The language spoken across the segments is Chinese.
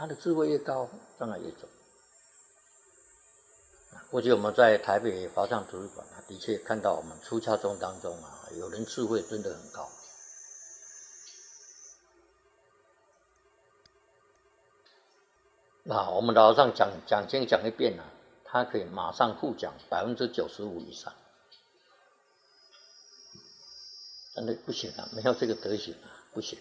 他的智慧越高，障碍越重。过去我们在台北华藏图书馆的确看到我们出家众当中有人智慧真的很高。那我们老上讲经讲一遍他可以马上复讲95%以上，真的不行没有这个德行不行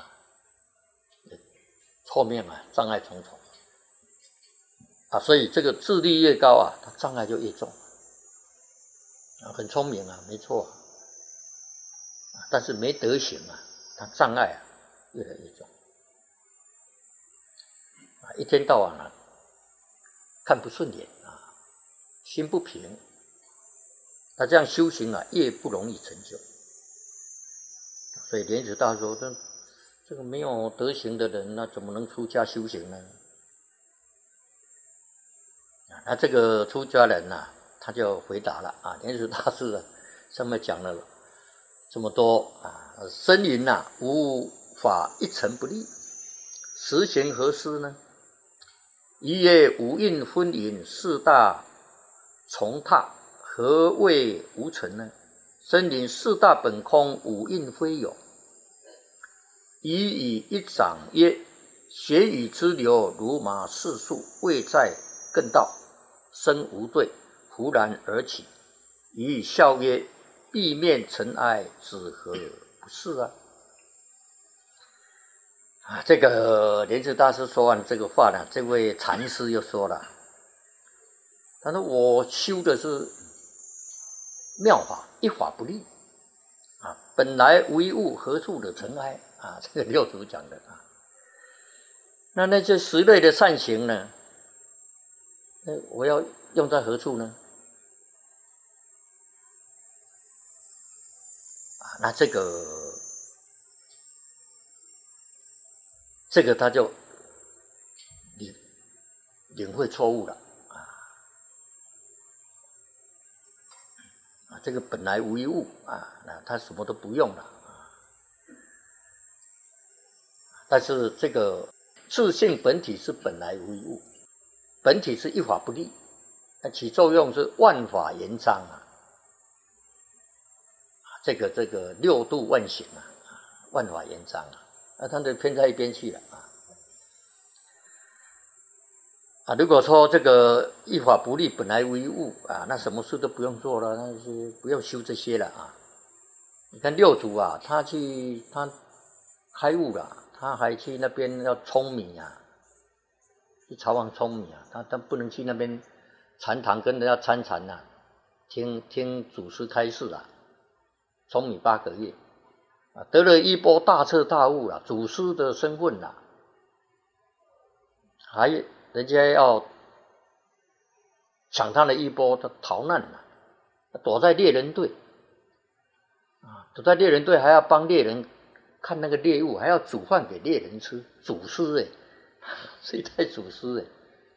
后面障碍重重所以这个智力越高他障碍就越重很聪明没错但是没德行他障碍越来越重一天到晚看不顺眼心不平，他这样修行越不容易成就。所以莲池大师说这个没有德行的人那怎么能出家修行呢？那这个出家人他就回答了莲池大师上面讲了这么多僧云无法一尘不立，实行何施呢？一曰五蕴分隐，四大重踏，何谓无尘呢？僧云四大本空，五蕴非有。以一掌曰：血雨之流，如马四速，未在更道，身无对，忽然而起。以笑曰：避面尘埃，子何不是这个莲池大师说完这个话这位禅师又说了，他说我修的是妙法，一法不立本来无一物，何处惹尘埃这个六祖讲的那些10类的善行呢？我要用在何处呢？那这个他就领会错误了这个本来无一物那他什么都不用了但是这个自性本体是本来无一物，本体是一法不立，那起作用是万法严章这个六度万行万法严章他就偏在一边去了如果说这个一法不立，本来无一物那什么事都不用做了，那是不用修这些了你看六祖他开悟了，他还去那边要舂米去朝王舂米他不能去那边禅堂跟人家参禅听祖师开示舂米8个月得了一波大彻大悟祖师的身份还人家要抢他的衣钵，他逃难躲在猎人队躲在猎人队还要帮猎人看那个猎物，还要煮饭给猎人吃，祖师这一代祖师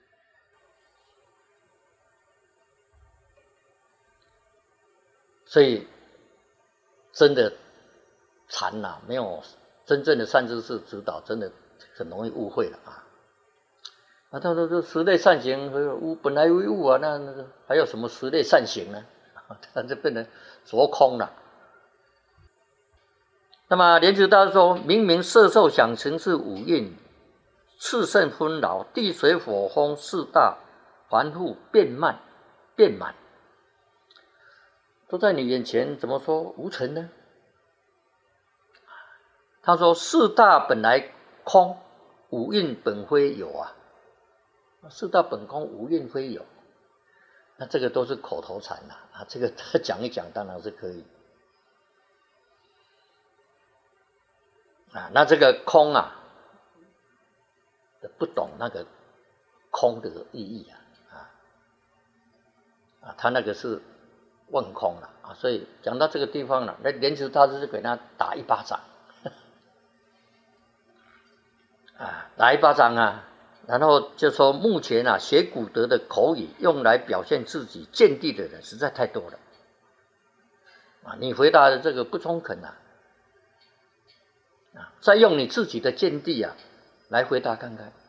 所以真的禅没有真正的善知识指导，真的很容易误会了他说这10类善行本来无一物那还有什么10类善行呢？他就变成着空了。那么莲池大师说，明明色受想行识五蕴，炽盛纷扰，地水火风四大凡复变满，都在你眼前，怎么说无尘呢？他说四大本来空，五蕴本非有四大本空，五蕴非有，那这个都是口头禅这个他讲一讲当然是可以那这个空不懂那个空的意义他那个是问空了所以讲到这个地方那莲池大师就给他打一巴掌打一巴掌然后就说目前学古德的口语用来表现自己见地的人实在太多了你回答的这个不中肯再用你自己的见地来回答看看